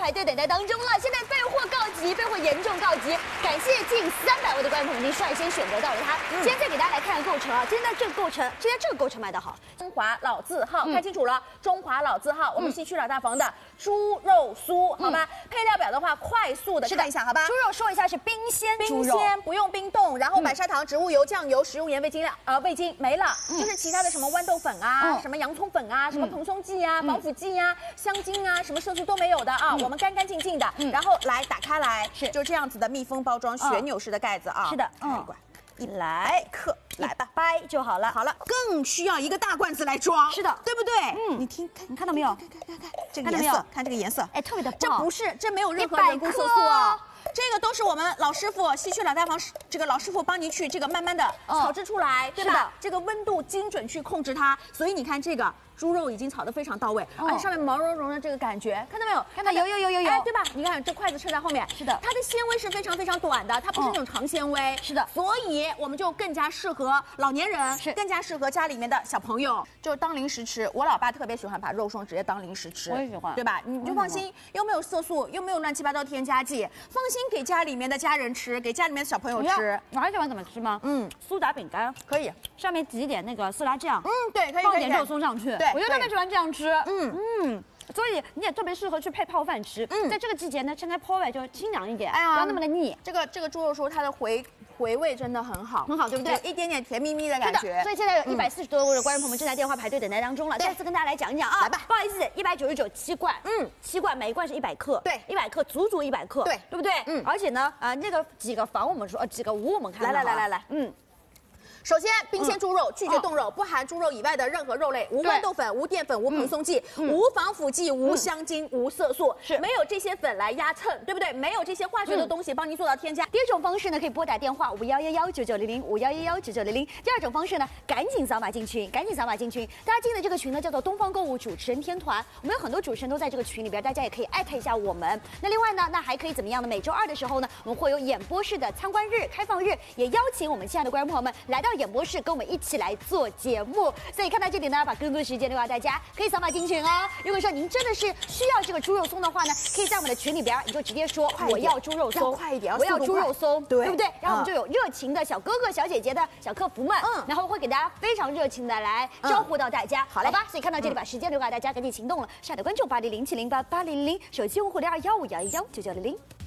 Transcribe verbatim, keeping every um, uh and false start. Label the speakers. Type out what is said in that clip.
Speaker 1: 排队等待当中了。现在备货告急，备货严重告急，感谢近三百位的观众朋友们已经率先选择到了它。今天再给大家来看看购城啊，今天在这个购城，今天这个购城卖得好，
Speaker 2: 中华老字号，
Speaker 1: 嗯
Speaker 2: 看清楚了，中华老字号，我们西区老大房的猪肉酥，好吗？配料表的话，快速的看一下，好吧？
Speaker 1: 猪肉说一下是冰鲜猪
Speaker 2: 冰
Speaker 1: 肉，
Speaker 2: 鲜不用冰冻，然后白砂糖、植物油、酱油、食用盐、味精料，呃，味精没了，就是其他的什么豌豆粉啊、什么洋葱粉啊、什么蓬松剂啊、防腐剂啊、香精啊，什么色素都没有的啊，我们干干净净的。然后来打开来，是就这样子的密封包装，旋钮式的盖子啊。
Speaker 1: 是的，
Speaker 2: 嗯，一来克，来吧，
Speaker 1: 掰就好了。
Speaker 2: 好了，更需要一个大罐子来装，
Speaker 1: 是的，
Speaker 2: 对不对？
Speaker 1: 嗯，
Speaker 2: 你听，看，
Speaker 1: 你看到没有？
Speaker 2: 看看看看这个颜色，看这个颜色，
Speaker 1: 哎，特别的棒。
Speaker 2: 这不是，这没有任何人工色素啊。这个都是我们老师傅西区老大房这个老师傅帮您去这个慢慢的炒制出来，对吧？这个温度精准去控制它，所以你看这个猪肉已经炒得非常到位，而且上面毛茸茸的这个感觉，看到没有？
Speaker 1: 看到有有有有有，
Speaker 2: 哎，对吧？你看这筷子撑在后面，
Speaker 1: 是的，
Speaker 2: 它的纤维是非常非常短的，它不是那种长纤维，
Speaker 1: 是的，
Speaker 2: 所以我们就更加适合老年人，
Speaker 1: 是
Speaker 2: 更加适合家里面的小朋友，就是当零食吃。我老爸特别喜欢把肉松直接当零食吃，
Speaker 1: 我也喜欢，
Speaker 2: 对吧？你就放心，又没有色素，又没有乱七八糟添加剂，放心给家里面的家人吃，给家里面的小朋友吃。
Speaker 1: 我还喜欢怎么吃吗？嗯，苏打饼干
Speaker 2: 可以，
Speaker 1: 上面挤一点那个色拉酱，
Speaker 2: 嗯，对，可以，
Speaker 1: 放点肉松上去。
Speaker 2: 对，
Speaker 1: 我就特别喜欢这样吃。
Speaker 2: 嗯
Speaker 1: 嗯。所以你也特别适合去配泡饭吃。嗯，在这个季节呢，趁它泡味就清凉一点，哎呀，不要那么的腻。
Speaker 2: 这个这个猪肉酥它的回回味真的很好，
Speaker 1: 很好，对不对？
Speaker 2: 有一点点甜蜜蜜的感觉。
Speaker 1: 所以现在有一百四十多位的观众朋友们正在电话排队等待当中了。再次跟大家来讲一讲啊，
Speaker 2: 来吧，
Speaker 1: 不好意思，一百九十九七罐，嗯，七罐每一罐是一百克，
Speaker 2: 对，
Speaker 1: 一百克足足一百克，
Speaker 2: 对，
Speaker 1: 对不对？嗯，而且呢，呃，那个几个房我们说，呃，几个屋我们看，
Speaker 2: 来来来来来，
Speaker 1: 嗯。
Speaker 2: 首先，冰鲜猪肉拒绝冻肉，不含猪肉以外的任何肉类，无豌豆粉、无淀粉、无蓬松剂、无防腐剂、无香精、无色素，是没有这些粉来压秤，对不对？没有这些化学的东西帮您做到添加。
Speaker 1: 第一种方式呢，可以拨打电话五幺幺幺九九零零五幺幺幺九九零零。第二种方式呢，赶紧扫码进群，赶紧扫码进群。大家进的这个群呢，叫做东方购物主持人天团，我们有很多主持人都在这个群里边，大家也可以艾特一下我们。那另外呢，那还可以怎么样呢？每周二的时候呢，我们会有演播室的参观日、开放日，也邀请我们亲爱的观众朋友们来到演播室，跟我们一起来做节目。所以看到这里呢，把更多的时间留给大家，可以扫码进群哦。如果说您真的是需要这个猪肉松的话呢，可以在我们的群里边，你就直接说我要猪肉松，
Speaker 2: 快一点，
Speaker 1: 我要猪肉松，
Speaker 2: 对，
Speaker 1: 对不对？然后我们就有热情的小哥哥、小姐姐的小客服们，嗯，然后会给大家非常热情的来招呼到大家，好嘞，好吧？所以看到这里，把时间留给大家，赶紧行动了。下的关注八零零七零八八零零零，手机用户零二幺五幺一幺九九零零。